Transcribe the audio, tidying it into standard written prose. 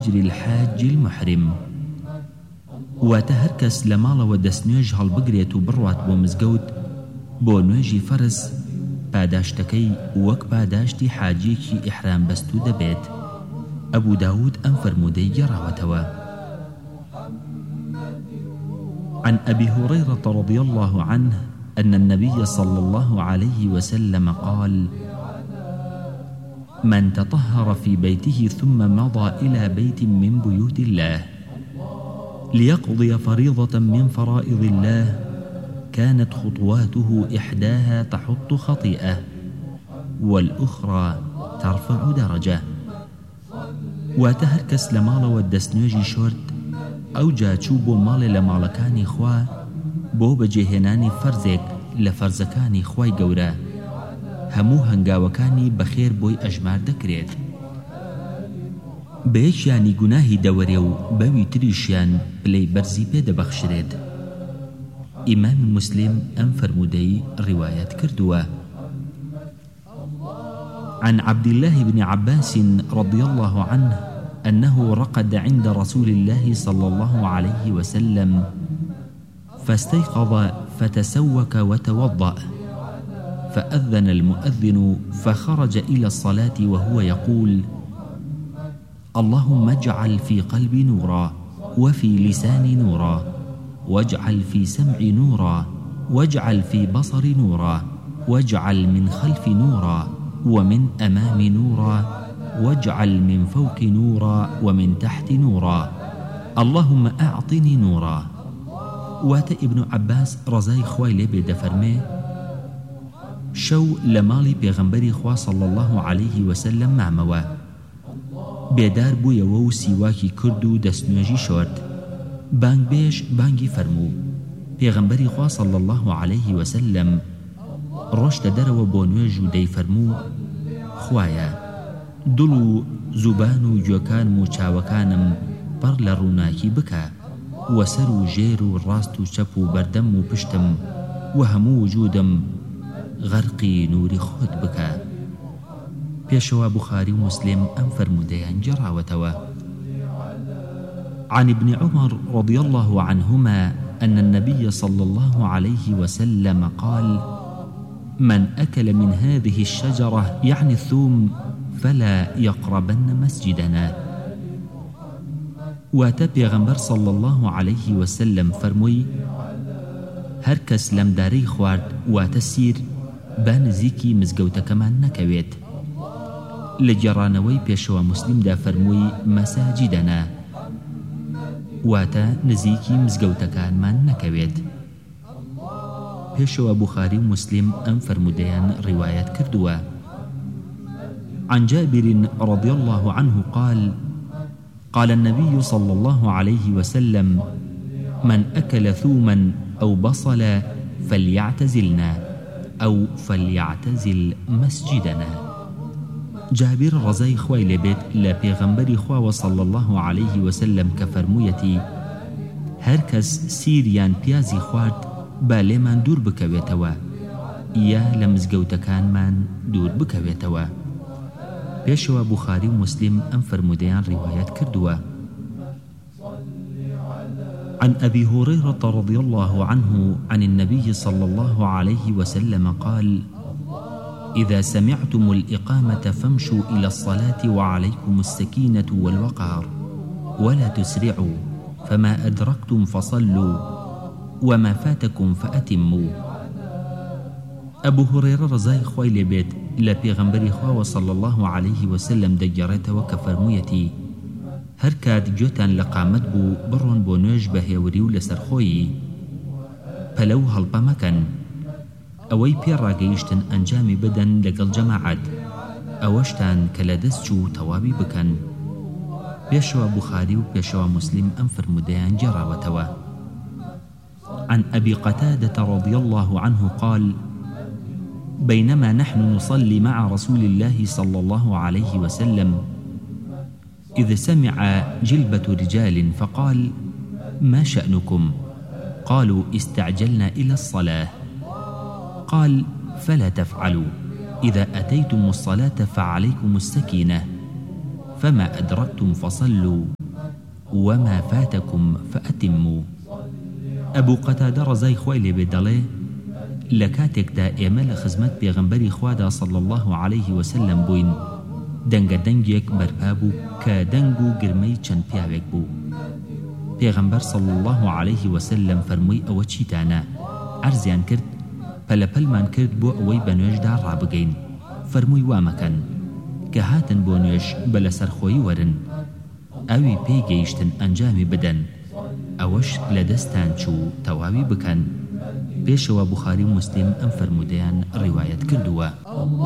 أجر الحاج المحرم. واتهركس لمالا ودسنيج هالبقريت بروات بومزقوت بۆ نوێژی فەرز پاداشتەکەی وەک پاداشتی حاجیەکی ئیحرام بەستوو دەبێت. ئەبوو داود ئەم فەرموودەی گێڕاوەتەوە. عن أبي هريرة رضي الله عنه أن النبي صلى الله عليه وسلم قال: من تطهر في بيته ثم مضى إلى بيت من بيوت الله ليقضي فريضة من فرائض الله كانت خطواته إحداها تحط خطيئة والأخرى ترفع درجة. واتهركس لمالا ودسنوجي شورت أو جاچوو بۆ ماڵێ لە ماڵەکانی خوا بۆ بەجێهێنانی فەرزێک لە فەرزەکانی خوای گەورە، هەموو هەنگاوەکانی بەخێر بۆی ئەژمار دەکرێت. بە یەکیانی گوناهی دەوەرێ و بەوی تریشیان پلەی بەرزی پێدەبەخشرێت. ئیمام مسلم ئەم فەرموودەی ڕیوایەت کردووە. عن عبد الله بن عباس رضي الله عنه أنه رقد عند رسول الله صلى الله عليه وسلم فاستيقظ فتسوك وتوضأ فأذن المؤذن فخرج إلى الصلاة وهو يقول: اللهم اجعل في قلبي نورا وفي لساني نورا واجعل في سمعي نورا واجعل في بصري نورا واجعل من خلفي نورا ومن أمامي نورا واجعل من فوق نورا ومن تحت نورا اللهم أعطني نورا. وات ابن عباس رضای خوای لێ بێ دەفەرمێ شەو لە ماڵی پێغەمبەری خوا صلی الله عليه وسلم مامەوە، بێدار بوویەوە و سیواکی کرد و دەستنوێژی شۆرد. بانگبێژ بانگی فەرموو. پێغەمبەری خوا صلی الله عليه وسلم ڕۆشتە دەرەوە بۆ نوێژ و دەیفەرموو: خوایە، دڵ و زوبان و گوێکان و چاوەکانم پڕ لە ڕووناکی بکە، وەسەر و ژێر و ڕاست و چەپ و بەردەم و پشتم و هەموو وجودم غەرقی نووری خۆت بکە. پێشەوە بوخاری و مسلم ئەم فەرموودەیان گێڕاوەتەوە. عن ابن عمر رضي الله عنهما أن النبي صلى الله عليه وسلم قال: من أكل من هذه الشجرة يعني الثوم فلا يقربن مسجدنا. واتە پێغەمبەر صلى الله عليه وسلم فەرمووی: هەر کەس لەم دارەی خوارد واتە سیر با نزیکی مزگەوتەکەمان نەکەوێت. لە گێڕانەوەی پێشەوە مسلمدا فەرمووی مەساجیدەنا، واتە نزیکی مزگەوتەکانمان نەکەوێت. پێشەوە بوخاری و مسلم ئەم فەرموودەیان ڕیوایەت کردووە. عن جابر رضي الله عنه قال: قال النبي صلى الله عليه وسلم: من أكل ثوما أو بصلا فليعتزلنا أو فليعتزل مسجدنا. جابر رضای خوای لێبێت لە پێغەمبەری خواوە صلى الله عليه وسلم کە فەرموویەتی: هەر کەس سیریان پیازی خوارد با لێمان دوور بکەوێتەوە یا لە مزگەوتەکانمان دوور بکەوێتەوە. پێشەوە بوخاری و مسلم ئەم فەرموودەیان ڕیوایەت کردووە. عن أبي هريرة رضي الله عنه عن النبي صلى الله عليه وسلم قال: إذا سمعتم الإقامة فامشوا إلى الصلاة وعليكم السكينة والوقار ولا تسرعوا، فما أدركتم فصلوا وما فاتكم فأتموا. أبو هريرة رضای خوای لێبێت لە پێغەمبەری خواوە صلى الله عليه وسلم دەگەڕێتەوە کە فەرموویەتی: هەر کات گوێتان لە قامەت بوو بڕۆن بۆ نوێژ بە هێوری و لەسەرخۆیی، پەلەو هەڵپە مەکەن، ئەوەی پێڕاگەیشتن ئەنجامی بدەن لەگەڵ جەماعەت، ئەوەشتان کە لە دەست چوو تەواوی بکەن. پێشەوە بوخاری و پێشەوە مسلم ئەم فەرموودەیان گێڕاوەتەوە. عن أبي قتادة رضي الله عنه قال: بينما نحن نصلي مع رسول الله صلى الله عليه وسلم إذ سمع جلبة رجال فقال: ما شأنكم؟ قالوا: استعجلنا إلى الصلاة. قال: فلا تفعلوا، إذا أتيتم الصلاة فعليكم السكينة، فما أدركتم فصلوا وما فاتكم فأتموا. أبو قتادة رضای خوای لێ بێ دەڵێ لە کاتێکدا ئێمە لە خزمەت پێغەمبەری خوادا صلی الله عليه وسلم بووین، دەنگە دەنگێک بەرپا بوو کە دەنگ و گرمەی چەند پیاوێک بوو. پێغەمبەر صلی الله عليه وسلم فەرمووی ئەوە چیتانە؟ عەرزیان کرد، پەلەپەلمان کرد بۆ ئەوەی بە نوێژدا ڕابگەین. فەرمووی وامەکەن کە هاتن بۆ نوێژ بە لەسەرخۆیی وەرن، ئەوی پێی گەیشتن ئەنجامی بدەن، ئەوەش لە دەستان چوو تەواوی بکەن. پێشەوە بوخاری و موسلیم ئەم فەرمودەیان ڕیوایەت کردووە.